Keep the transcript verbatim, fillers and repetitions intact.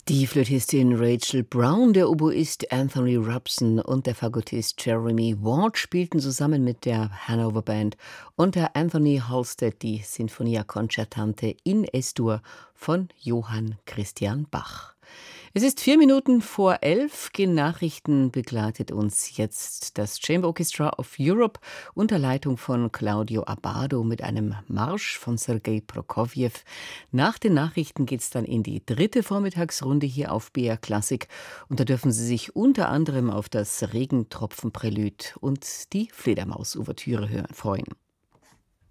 Die Flötistin Rachel Brown, der Oboist Anthony Robson und der Fagottist Jeremy Ward spielten zusammen mit der Hanover Band und der Anthony Halstead die Sinfonia Concertante in Es-Dur von Johann Christian Bach. Es ist vier Minuten vor elf. In Nachrichten begleitet uns jetzt das Chamber Orchestra of Europe unter Leitung von Claudio Abbado mit einem Marsch von Sergei Prokofjew. Nach den Nachrichten geht es dann in die dritte Vormittagsrunde hier auf B R Klassik. Und da dürfen Sie sich unter anderem auf das Regentropfen-Prälude und die Fledermaus-Ouvertüre hören freuen.